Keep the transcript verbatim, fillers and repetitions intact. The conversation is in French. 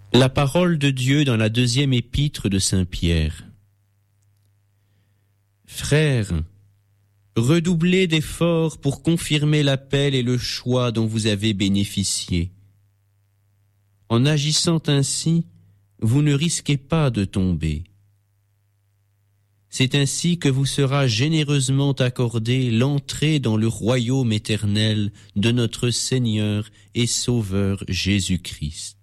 La parole de Dieu dans la deuxième épître de saint Pierre. Frères, redoublez d'efforts pour confirmer l'appel et le choix dont vous avez bénéficié. En agissant ainsi, vous ne risquez pas de tomber. C'est ainsi que vous sera généreusement accordée l'entrée dans le royaume éternel de notre Seigneur et Sauveur Jésus-Christ.